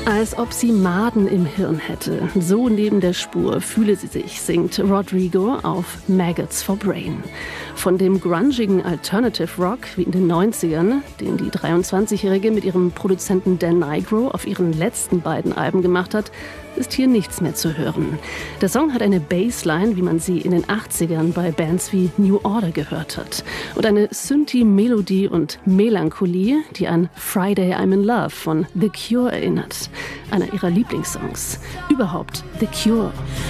Als ob sie Maden im Hirn hätte. So neben der Spur fühle sie sich, singt Rodrigo auf Maggots for Brain. Von dem grungigen Alternative Rock wie in den 90ern, den die 23-Jährige mit ihrem Produzenten Dan Nigro auf ihren letzten beiden Alben gemacht hat, ist hier nichts mehr zu hören. Der Song hat eine Bassline, wie man sie in den 80ern bei Bands wie New Order gehört hat. Und eine Synthi-Melodie und Melancholie, die an Friday I'm in Love von The Cure erinnert. Einer ihrer Lieblingssongs. Überhaupt The Cure.